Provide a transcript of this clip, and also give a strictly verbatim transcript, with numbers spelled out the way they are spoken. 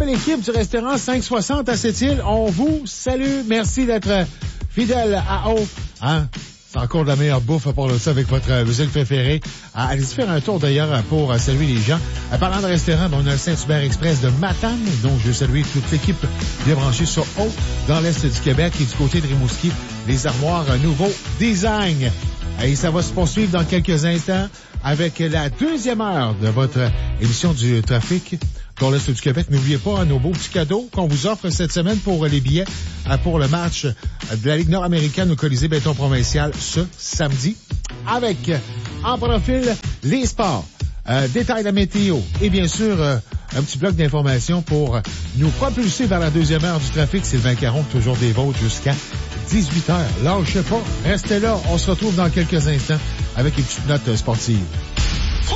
belle équipe du restaurant cinq soixante à Sept-Îles, on vous salue. Merci d'être fidèle à haut. Hein? C'est encore de la meilleure bouffe à part de ça avec votre musique préférée. Allez-y faire un tour d'ailleurs pour saluer les gens. En parlant de restaurant, on a le Saint-Hubert Express de Matane. Donc, je veux saluer toute l'équipe bien branchée sur Haut, dans l'Est du Québec et du côté de Rimouski. Les armoires, un nouveau design. Et ça va se poursuivre dans quelques instants avec la deuxième heure de votre émission du trafic dans l'Est du Québec. N'oubliez pas nos beaux petits cadeaux qu'on vous offre cette semaine pour les billets pour le match de la Ligue nord-américaine au Colisée Béton Provincial ce samedi. Avec, en profil, les sports, euh, détails de la météo et bien sûr, euh, un petit bloc d'informations pour nous propulser vers la deuxième heure du trafic. Sylvain Caron, toujours des vôtres jusqu'à dix-huit heures. Lâchez pas, restez là. On se retrouve dans quelques instants avec une petite note sportive.